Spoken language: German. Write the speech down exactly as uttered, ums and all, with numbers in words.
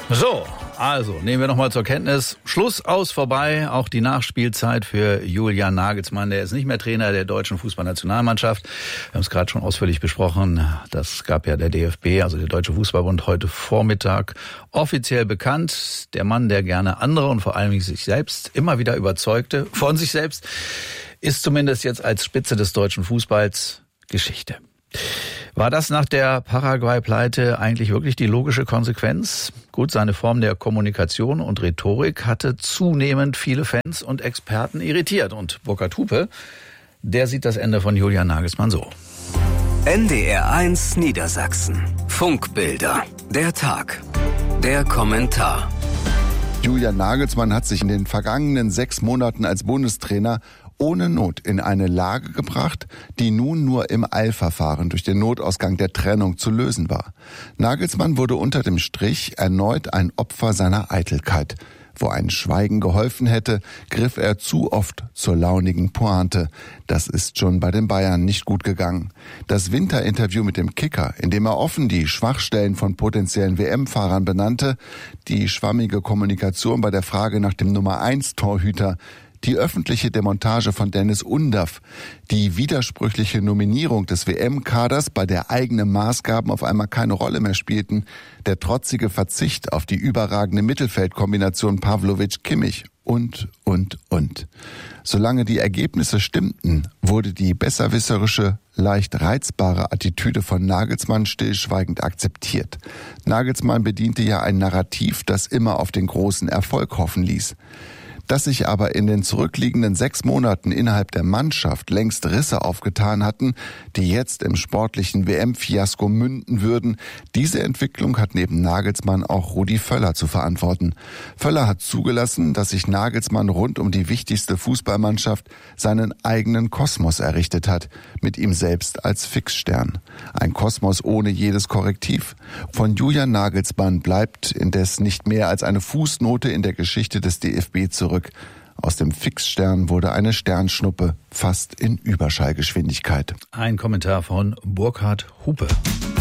So, also nehmen wir nochmal zur Kenntnis. Schluss, aus, vorbei. Auch die Nachspielzeit für Julian Nagelsmann. Der ist nicht mehr Trainer der deutschen Fußballnationalmannschaft. Wir haben es gerade schon ausführlich besprochen. Das gab ja der D F B, also der Deutsche Fußballbund, heute Vormittag offiziell bekannt. Der Mann, der gerne andere und vor allem sich selbst immer wieder überzeugte, von sich selbst, ist zumindest jetzt als Spitze des deutschen Fußballs Geschichte. War das nach der Paraguay-Pleite eigentlich wirklich die logische Konsequenz? Gut, seine Form der Kommunikation und Rhetorik hatte zunehmend viele Fans und Experten irritiert. Und Burkhard Hupe, der sieht das Ende von Julian Nagelsmann so. N D R eins Niedersachsen. Funkbilder. Der Tag. Der Kommentar. Julian Nagelsmann hat sich in den vergangenen sechs Monaten als Bundestrainer ohne Not in eine Lage gebracht, die nun nur im Eilverfahren durch den Notausgang der Trennung zu lösen war. Nagelsmann wurde unter dem Strich erneut ein Opfer seiner Eitelkeit. Wo ein Schweigen geholfen hätte, griff er zu oft zur launigen Pointe. Das ist schon bei den Bayern nicht gut gegangen. Das Winterinterview mit dem Kicker, in dem er offen die Schwachstellen von potenziellen W M-Fahrern benannte, die schwammige Kommunikation bei der Frage nach dem Nummer eins Torhüter, die öffentliche Demontage von Dennis Undaff, die widersprüchliche Nominierung des W M-Kaders, bei der eigene Maßgaben auf einmal keine Rolle mehr spielten, der trotzige Verzicht auf die überragende Mittelfeldkombination Pavlovic-Kimmich und, und, und. Solange die Ergebnisse stimmten, wurde die besserwisserische, leicht reizbare Attitüde von Nagelsmann stillschweigend akzeptiert. Nagelsmann bediente ja ein Narrativ, das immer auf den großen Erfolg hoffen ließ. Dass sich aber in den zurückliegenden sechs Monaten innerhalb der Mannschaft längst Risse aufgetan hatten, die jetzt im sportlichen W M-Fiasko münden würden, diese Entwicklung hat neben Nagelsmann auch Rudi Völler zu verantworten. Völler hat zugelassen, dass sich Nagelsmann rund um die wichtigste Fußballmannschaft seinen eigenen Kosmos errichtet hat, mit ihm selbst als Fixstern. Ein Kosmos ohne jedes Korrektiv. Von Julian Nagelsmann bleibt indes nicht mehr als eine Fußnote in der Geschichte des D F B zurück. Aus dem Fixstern wurde eine Sternschnuppe, fast in Überschallgeschwindigkeit. Ein Kommentar von Burkhard Hupe.